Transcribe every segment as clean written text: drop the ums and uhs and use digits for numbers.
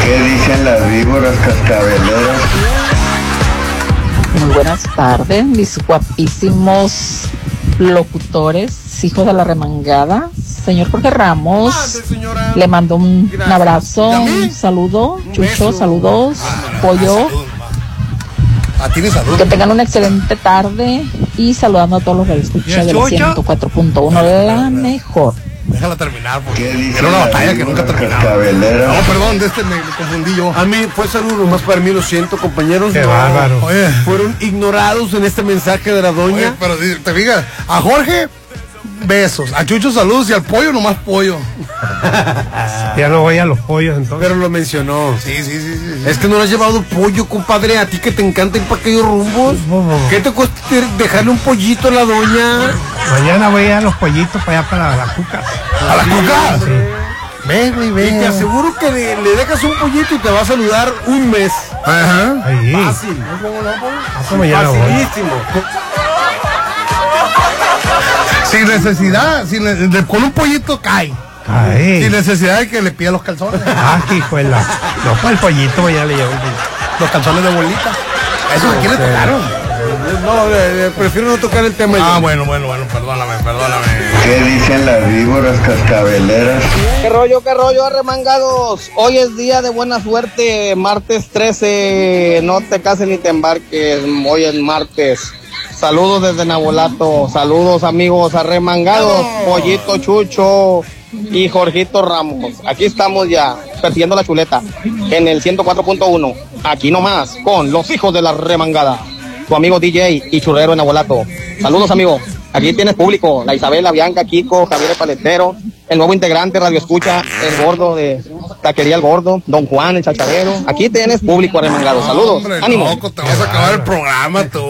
¿Qué dicen las víboras cascabeleras? Muy buenas tardes, mis guapísimos locutores, hijos de la remangada. Señor Jorge Ramos, le mando un abrazo, un saludo. Chucho, saludos. Pollo, que tengan una excelente tarde y saludando a todos los que escuchan del 104.1, la mejor. Déjala terminar, porque era una batalla que nunca terminaba. No, perdón, me confundí yo. A mí fue saludo nomás para mí, lo siento, compañeros. Qué bárbaro. Oye, fueron ignorados en este mensaje de la doña. Oye, pero te fijas, a Jorge, besos, a Chucho saludos y al pollo nomás pollo. Ya no voy a los pollos entonces. Pero lo mencionó. Sí. Es que no le has llevado pollo, compadre, a ti que te encanta ir para aquellos rumbos. ¿Qué te cuesta dejarle un pollito a la doña? Mañana voy a los pollitos para allá para la cuca. ¿A la cuca? Sí. Ven. Y te aseguro que le dejas un pollito y te va a saludar un mes. Ajá. Ahí. Fácil. Facilísimo. Sin necesidad, con un pollito cae. Ahí. Sin necesidad de que le pida los calzones. Ah, hijo de la. No, pues el pollito ya le llevo un pollito. Los calzones de bolita. Eso aquí le tocaron. No, prefiero no tocar el tema. Ah, bueno, perdóname. ¿Qué dicen las víboras cascabeleras? ¿Qué rollo, arremangados? Hoy es día de buena suerte, martes 13, no te cases ni te embarques, hoy es martes. Saludos desde Nabolato, saludos amigos arremangados, Pollito Chucho y Jorgito Ramos. Aquí estamos ya, persiguiendo la chuleta, en el 104.1, aquí nomás, con los hijos de la remangada. Tu amigo DJ y churrero en Nabolato. Saludos, amigo. Aquí tienes público, la Isabela, Bianca, Kiko, Javier el Paletero, el nuevo integrante Radio Escucha, el gordo de Taquería El Gordo, Don Juan, el chacharero. Aquí tienes público arremangado. Saludos. Hombre, ánimo. Loco, te vas a acabar el programa tú,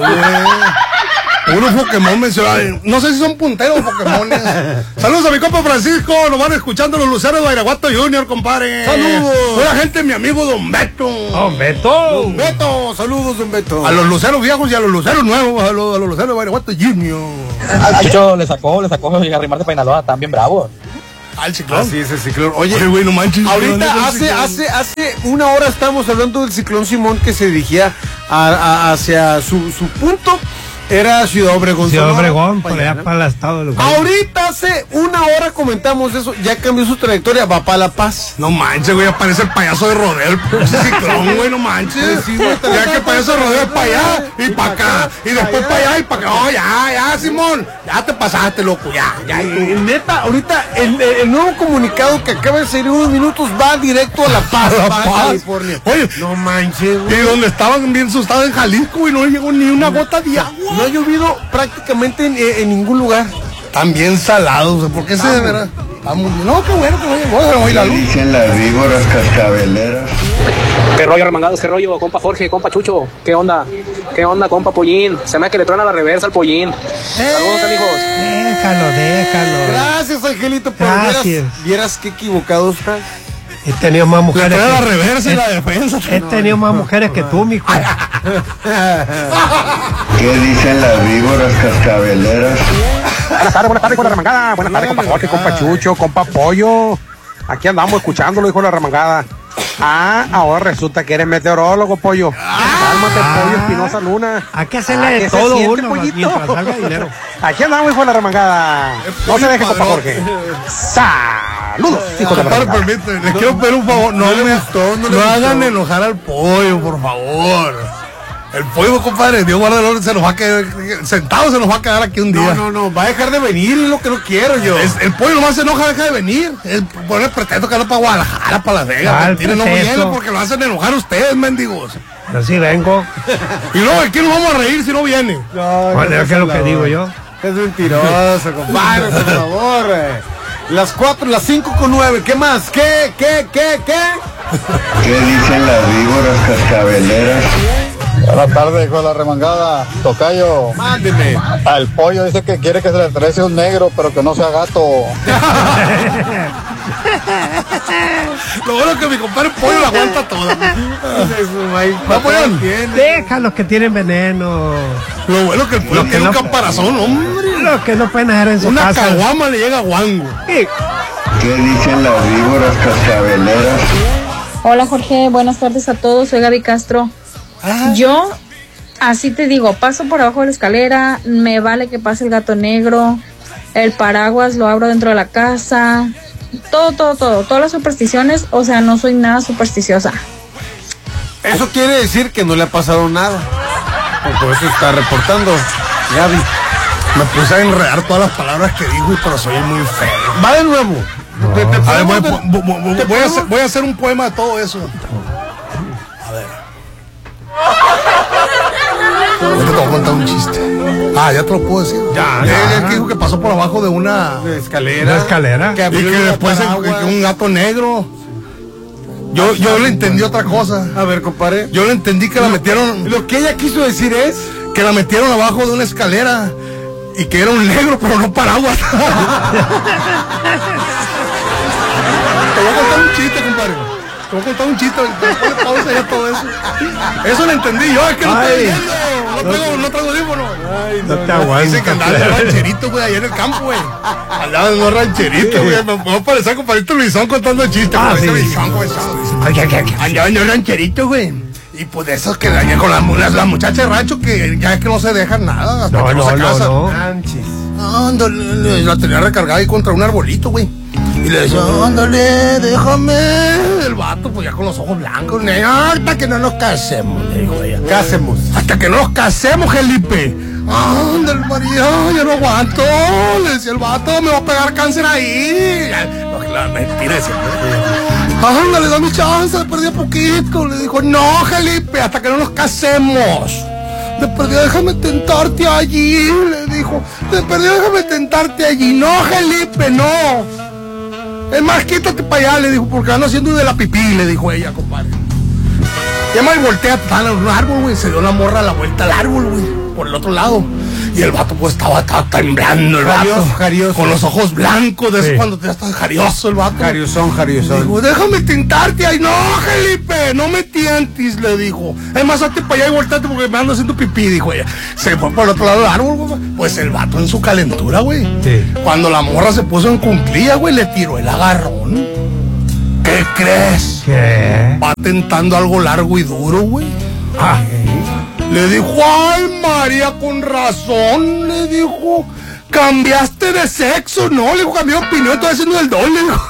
Unos Pokémon mencionados. No sé si son punteros Pokémones. Saludos a mi compa Francisco. Nos van escuchando los luceros de Bairaguato Junior, compadre. Saludos. Buena gente, mi amigo Don Beto. Don Beto. Don Beto, saludos, Don Beto. A los luceros viejos y a los luceros nuevos. A los luceros de Bairaguato Junior. Chucho le sacó y Arrimar de Painaloa, también bravo. Al ciclón. Así es el ciclón. Oye, güey, no manches. Ahorita hace una hora estamos hablando del ciclón Simón que se dirigía hacia su punto. Era Ciudad Obregón. Ciudad Obregón, por allá para el estado de Lugar. Ahorita hace una hora comentamos eso, ya cambió su trayectoria, va para La Paz. No manches, güey, aparece el payaso de rodeo, el ciclón, güey, no manches. Sí, güey, ya que el payaso de rodeo es para allá y para acá, y después para allá y para acá. Oh, ya, Simón, ya te pasaste, loco, ya. Neta, ahorita el nuevo comunicado que acaba de salir unos minutos va directo a La Paz, California. Oye, no manches, güey. Y donde estaban bien asustados en Jalisco y no llegó ni una gota de agua. No ha llovido prácticamente en ningún lugar. Están bien salados, ¿por qué se de verdad? No, qué bueno que no llegó, se me la luz. Dicen las víboras cascabeleras. ¿Qué rollo, arremangados? ¿Qué rollo? Compa Jorge, compa Chucho. ¿Qué onda, compa Pollín? Se me hace que le truena la reversa al Pollín. Saludos, amigos. Déjalo. Gracias, Angelito, pero vieras qué equivocados estás. He tenido más mujeres. Le trae la reversa y la defensa. He tenido más mujeres que tú, mijo. ¿Qué dicen las víboras cascabeleras? Buenas tardes, con la remangada. Buenas tardes, compa Jorge, compa Chucho, compa Pollo. Aquí andamos escuchándolo, hijo de la remangada. Ahora resulta que eres meteorólogo, Pollo. Cálmate, Pollo Espinosa Luna. Hay que hacerle de todo uno, pollito? mientras salga dinero. Aquí andamos, hijo de la remangada. No se deje, compa Jorge. Saludos, hijo de la remangada. Permíteme, les quiero pedir un favor. No hagan enojar al Pollo, por favor. El pollo, compadre, Dios guarda el orden, se nos va a quedar sentado, se nos va a quedar aquí un día. No, va a dejar de venir, es lo que no quiero yo. El pollo nomás se enoja, deja de venir. Es poner pretexto que anda para Guadalajara, para Las Vegas. Mentira, no viene porque lo hacen enojar ustedes, mendigos. Yo sí vengo. Y luego, ¿de quién nos vamos a reír si no viene? Bueno, ¿qué es lo que digo yo? Es mentiroso, compadre, por favor. Las 5:09, ¿qué más? ¿Qué? ¿Qué dicen las víboras cascabeleras? Buenas tardes, hijo de la remangada. Tocayo. Mándeme. Al pollo dice que quiere que se le trece un negro, pero que no sea gato. Lo bueno es que mi compadre pollo la aguanta toda. Déjalos que tienen veneno. Lo bueno es que el pollo tiene un caparazón, hombre. Los que no pueden dejar en su casa. Una caguama le llega a guango. ¿Qué dicen las víboras cascabeleras? Hola Jorge, buenas tardes a todos, soy Gaby Castro. Yo, así te digo, paso por abajo de la escalera, me vale que pase el gato negro, el paraguas lo abro dentro de la casa, todas las supersticiones, o sea, no soy nada supersticiosa. Eso quiere decir que no le ha pasado nada. Por eso está reportando Gaby. Me puse a enredar todas las palabras que dijo, pero soy muy feo. Va de nuevo. A ver, voy a hacer un poema de todo eso. A ver. Ahorita te voy a contar un chiste. Ya te lo puedo decir. Él que dijo que pasó por abajo de una escalera. ¿Una escalera? Y que después que un gato negro. Yo le entendí otra cosa. A ver, compadre. Yo le entendí que la metieron. Lo que ella quiso decir es que la metieron abajo de una escalera y que era un negro, pero no paraguas. Te voy a contar un chiste, compadre. Te voy a contar un chiste. Después de pausa ya todo eso. Eso lo entendí yo, es que no estoy viendo. No traigo audífono. No te aguantas. Dice que andaba de rancherito, güey, allá en el campo, güey. Andaba de rancherito, güey. Me voy a parecer compadrito Luisón contando chistes. Sí. Luisón, güey. Andaba en el rancherito, güey. Y pues de esos que dañan con las muchachas de rancho que ya es que no se dejan nada. Hasta que no se casan. Ándale, la tenía recargada ahí contra un arbolito, güey. Y le decía, ándale, déjame. El vato, pues ya con los ojos blancos. Hasta que no nos casemos, le dijo ella. Casemos. Hasta que no nos casemos, Felipe. Ándale, María, ya no aguanto. Le decía el vato, me va a pegar cáncer ahí. La mentira decía. Ándale, dame chance, le perdí poquito. Le dijo, no, Felipe, hasta que no nos casemos. De perdido, déjame tentarte allí, le dijo. De perdido, déjame tentarte allí. No, Felipe, no. Es más, quítate para allá, le dijo, porque ando haciendo de la pipí, le dijo ella, compadre. Y además voltea a un árbol, güey. Se dio la morra a la vuelta al árbol, güey. Por el otro lado. Y el vato, pues, estaba temblando el vato. Jarioso. Con los ojos blancos, de eso cuando ya está jarioso el vato. Jariosón. Dijo, déjame tentarte ahí. No, Felipe, no me tientes, le dijo. Además, hazte para allá y volteate porque me ando haciendo pipí, dijo ella. Se fue por el otro lado del árbol, güey. Pues el vato en su calentura, güey. Sí. Cuando la morra se puso en cunclilla, güey, le tiró el agarrón. ¿Qué crees? ¿Qué? Va tentando algo largo y duro, güey. Le dijo, ay, María, con razón, le dijo, cambiaste de sexo, no, le dijo, cambié de opinión, estoy haciendo el doble, le dijo.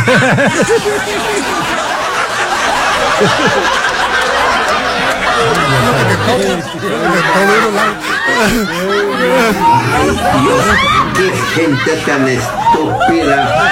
Qué gente tan estúpida.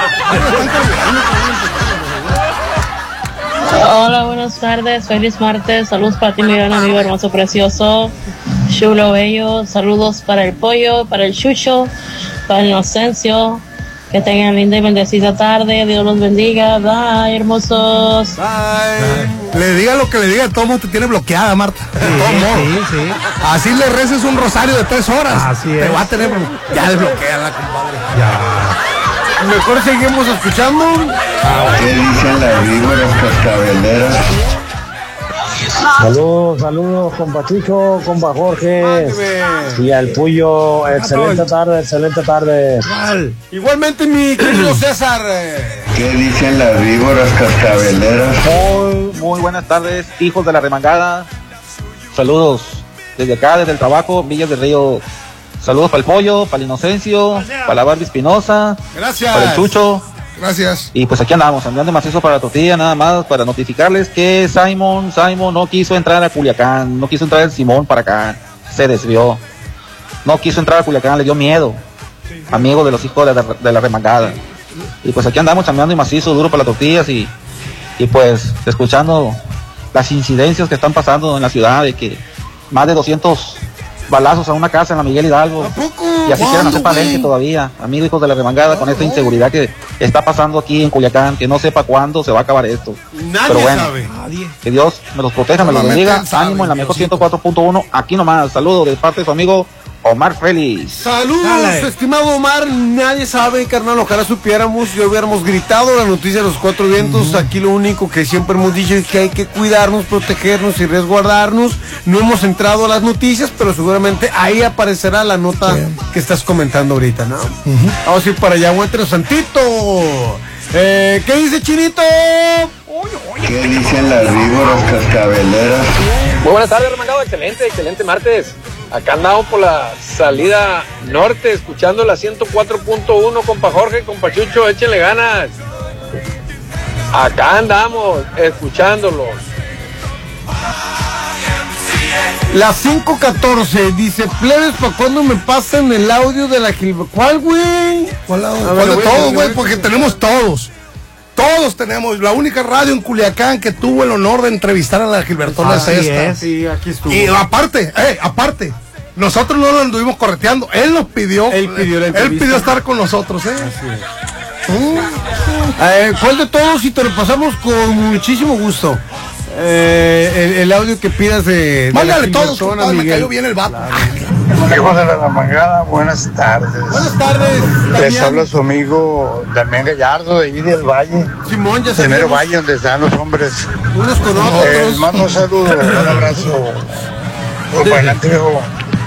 Hola, buenas tardes, feliz martes, saludos para ti, mi gran amigo hermoso, precioso, chulo, bello, saludos para el pollo, para el chucho, para el Inocencio, que tengan linda y bendecida tarde, Dios los bendiga, bye, hermosos. Bye. Le diga lo que le diga, todo mundo te tiene bloqueada, Marta. Sí. Así le reces un rosario de 3 horas. Así te es. va a tener, ya desbloqueala, compadre. Ya. Mejor seguimos escuchando. ¿Qué dicen las víboras cascabeleras? Saludos, compa Chucho, compa Jorge y al Puyo, excelente tarde. Igualmente, mi querido César. ¿Qué dicen las víboras cascabeleras? Muy buenas tardes, hijos de la remangada. Saludos desde acá, desde el trabajo, Villas del Río. Saludos para el Pollo, para el Inocencio, para la Barbie Espinosa. Gracias. Para el Chucho. Gracias. Y pues aquí andamos, andando macizo para la tortilla, nada más para notificarles que Simon no quiso entrar a Culiacán, no quiso entrar el Simón para acá, se desvió. No quiso entrar a Culiacán, le dio miedo. Amigo de los hijos de la remangada. Y pues aquí andamos chambeando y macizo, duro para las tortillas y pues escuchando las incidencias que están pasando en la ciudad, de que más de 200 balazos a una casa en la Miguel Hidalgo. Y así quieren hacer palenque todavía, amigos hijos de la remangada, con esta inseguridad que está pasando aquí en Culiacán, que no sepa cuándo se va a acabar esto. Pero bueno, que Dios me los proteja, me los bendiga. Ánimo en la mejor 104.1, aquí nomás. Saludos de parte de su amigo Omar Félix. Saludos, estimado Omar. Nadie sabe, carnal, ojalá supiéramos y hubiéramos gritado la noticia de los 4 vientos. Aquí lo único que siempre hemos dicho es que hay que cuidarnos, protegernos y resguardarnos. No hemos entrado a las noticias, pero seguramente ahí aparecerá la nota que estás comentando ahorita, ¿no? Vamos a ir para allá, aguántenos tantito. ¿Qué dice Chinito? ¿Qué dicen las víboras cascabeleras? Muy buenas tardes, hermano. Excelente martes. Acá andamos por la salida norte, escuchando la 104.1, compa Jorge, compa Chucho, échenle ganas. Acá andamos, escuchándolos. Las 5:14, dice, plebes, ¿para cuándo me pasan el audio de la Gilbertona? ¿Cuál, güey? ¿Cuál audio? ¿Cuál de todos, güey? Porque tenemos todos. Todos tenemos. La única radio en Culiacán que tuvo el honor de entrevistar a la Gilbertona es esta. Sí, aquí estuvo. Y aparte, nosotros no lo anduvimos correteando. Él nos pidió. Él pidió la entrevista. Él pidió estar con nosotros, ¿Cuál de todos? Y te lo pasamos con muchísimo gusto. El audio que pidas de mándale todos, me cayó bien el vato. Hijos de la remangada, buenas tardes. Buenas tardes. Les habla su amigo Damián Gallardo de ahí del Valle. Simón, ya Primero Valle, donde están los hombres. Unos con otros. Mando un saludo, un abrazo. Para adelante, viejo.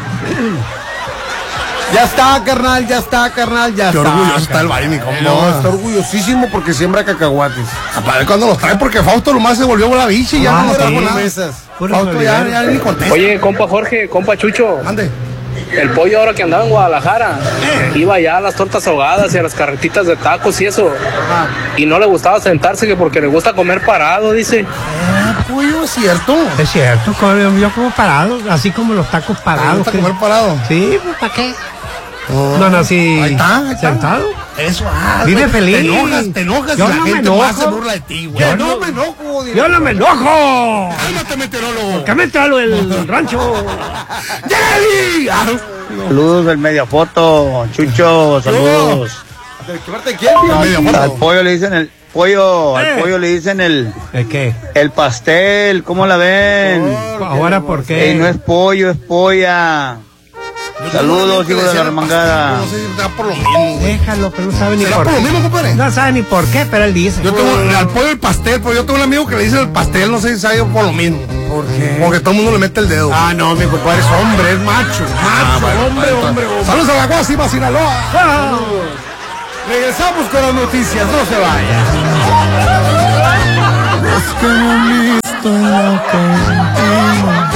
Ya está, carnal, ya está. Qué orgulloso está el Valle, mi compa. No, está orgullosísimo porque siembra cacahuates. A ver cuándo los trae, porque Fausto nomás se volvió la bicha y ya no trajo nada. Fausto ya ni contesta. Oye, compa Jorge, compa Chucho. Ande. El pollo ahora que andaba en Guadalajara, iba ya a las tortas ahogadas y a las carretitas de tacos y eso. Y no le gustaba sentarse que porque le gusta comer parado, dice. Pollo, es cierto. Es cierto, yo como parado, así como los tacos parados. ¿Te gusta comer parado? Sí, pues ¿para qué? No, así. Ahí está. ¿Sentado? Eso, Vive feliz. Te enojas yo y la no gente me enojo. más se burla de ti, güey. Yo no me enojo. ¡Yo no me enojo! ¡Cálmate, meteorólogo! ¡Que me tralo el rancho! Saludos del Mediafoto, Chucho, saludos. ¿De quién, tío? Al pollo le dicen el pollo, al pollo le dicen ¿El qué? el pastel, ¿cómo la ven? ¿Ahora por qué? No es pollo, es polla. Saludos, hijos de la remangada. No sé si está por lo mismo. Déjalo, pero no sabe ni ¿Será por por qué. lo mismo, compadre? No sabe ni por qué, pero él dice. Yo tengo al pollo el pastel, pero yo tengo un amigo que le dice el pastel, no sé si sabe por lo mismo. ¿Por qué? Porque todo el mundo le mete el dedo. Ah, no, mi compadre es hombre, es macho. Hombre. Saludos a la Guasima, Sinaloa. Regresamos con las noticias, no se vayan. Es que no he visto en la cantina.